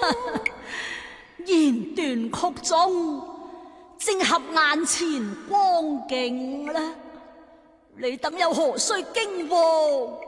言斷曲中，正合眼前光景啦。你等又何須驚惶？